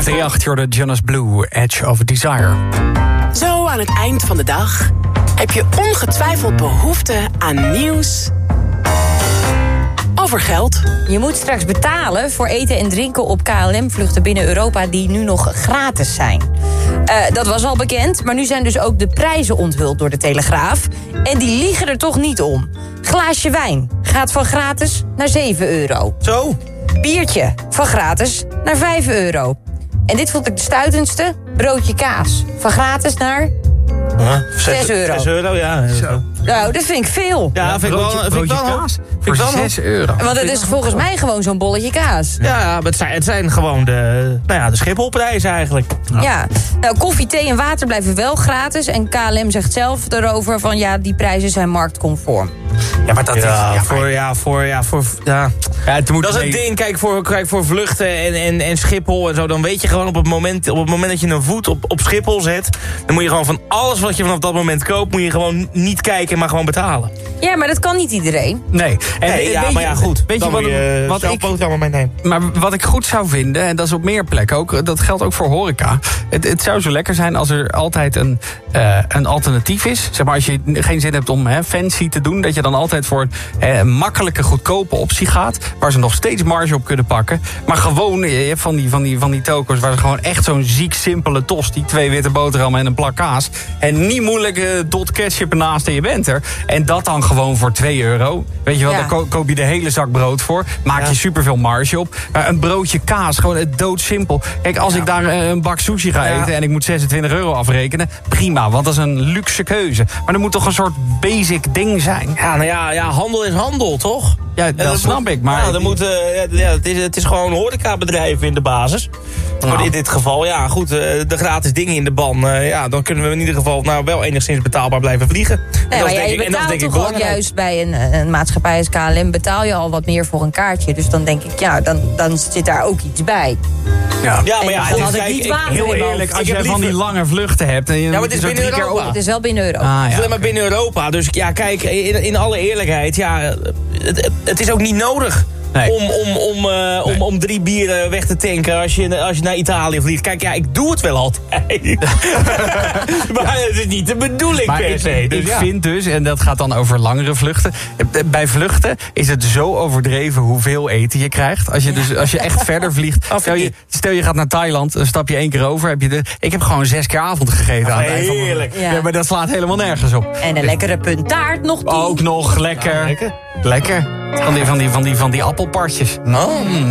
538, hoorde Jonas Blue, Edge of Desire. Zo aan het eind van de dag heb je ongetwijfeld behoefte aan nieuws over geld. Je moet straks betalen voor eten en drinken op KLM-vluchten binnen Europa die nu nog gratis zijn. Dat was al bekend, maar nu zijn dus ook de prijzen onthuld door de Telegraaf. En die liegen er toch niet om. Glaasje wijn gaat van gratis naar €7. Zo? Biertje van gratis naar €5. En dit vond ik de stuitendste. Broodje kaas van gratis naar €6. €6, ja. Zo. Nou, dat vind ik veel. Ja, vind ik wel kaas voor €6. Want het is volgens mij gewoon zo'n bolletje kaas. Ja, maar het zijn gewoon de Schipholprijzen eigenlijk. Ja, nou, koffie, thee en water blijven wel gratis. En KLM zegt zelf erover van ja, die prijzen zijn marktconform. Ja, maar dat is... Dat is het ding. Kijk, voor vluchten en Schiphol en zo, dan weet je gewoon op het moment dat je een voet op Schiphol zet, dan moet je gewoon van alles wat je vanaf dat moment koopt, moet je gewoon niet kijken, maar gewoon betalen. Ja, maar dat kan niet iedereen. Nee. Goed. Weet je wat ik allemaal meeneem. Maar wat ik goed zou vinden, en dat is op meer plekken ook, dat geldt ook voor horeca. Het zou zo lekker zijn als er altijd een alternatief is. Zeg maar, als je geen zin hebt om fancy te doen, dat je dan altijd voor een makkelijke, goedkope optie gaat, waar ze nog steeds marge op kunnen pakken. Maar gewoon, je hebt van die toko's waar ze gewoon echt zo'n ziek simpele tosti, 2 witte boterhammen en een plak kaas. En niet moeilijke dot ketchup ernaast en je bent er. En dat dan gewoon voor €2. Weet je wel, daar koop je de hele zak brood voor. Maak je superveel marge op. Een broodje kaas, gewoon het doodsimpel. Kijk, als ik daar een bak sushi ga eten en ik moet €26 afrekenen, prima, want dat is een luxe keuze. Maar er moet toch een soort basic ding zijn. Ja, nou ja, handel is handel, toch? Ja, dat snap ik, maar... Het is gewoon horecabedrijven in de basis. Maar in dit geval, ja goed, de gratis dingen in de ban, dan kunnen we in ieder geval wel enigszins betaalbaar blijven vliegen. Nee, maar je betaalt toch al juist bij een maatschappij als KLM, betaal je al wat meer voor een kaartje. Dus dan denk ik, dan zit daar ook iets bij. Ja, maar ja, heel eerlijk, als je van die lange vluchten hebt... En maar het is binnen Europa. Het is wel binnen Europa. Het is alleen maar binnen Europa. Dus ja, kijk, in alle eerlijkheid, het is ook niet nodig. Nee. Om 3 bieren weg te tanken als je naar Italië vliegt. Kijk, ja, ik doe het wel altijd. Maar het is niet de bedoeling per se. Dus ik vind dus, en dat gaat dan over langere vluchten. Bij vluchten is het zo overdreven hoeveel eten je krijgt. Als je echt verder vliegt. Stel je gaat naar Thailand, dan stap je 1 keer over. Ik heb gewoon 6 keer avond gegeten aan het eind van mijn... Heerlijk. Ja. Maar dat slaat helemaal nergens op. En een lekkere puntaart nog toe. Ook nog lekker. Lekker. Van die appelpartjes.